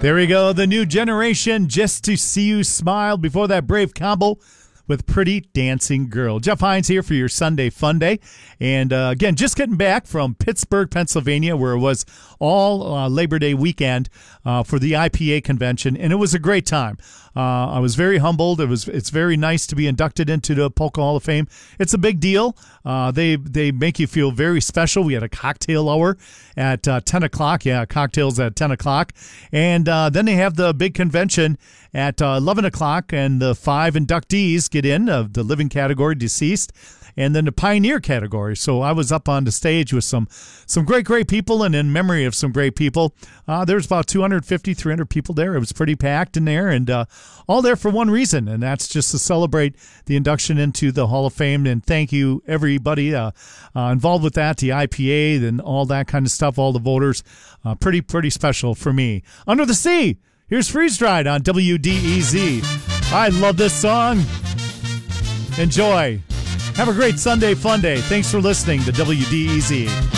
There we go. The New Generation, Just to See You Smile. Before that, Brave Combo with Pretty Dancing Girl. Jeff Hines here for your Sunday Fun Day. And again, just getting back from Pittsburgh, Pennsylvania, where it was all Labor Day weekend for the IPA convention. And it was a great time. I was very humbled. It's very nice to be inducted into the Polka Hall of Fame. It's a big deal. They make you feel very special. We had a cocktail hour at 10 o'clock. Yeah, cocktails at 10 o'clock. And then they have the big convention at 11 o'clock, and the 5 inductees get in, the living category, deceased, and then the pioneer category. So I was up on the stage with some great people, and in memory of some great people. There's about 250, 300 people there. It was pretty packed in there, and all there for one reason, and that's just to celebrate the induction into the Hall of Fame. And thank you, everybody involved with that, the IPA and all that kind of stuff, all the voters. Pretty special for me. Under the Sea. Here's Freeze Dried on WDEZ. I love this song. Enjoy. Have a great Sunday Fun Day. Thanks for listening to WDEZ.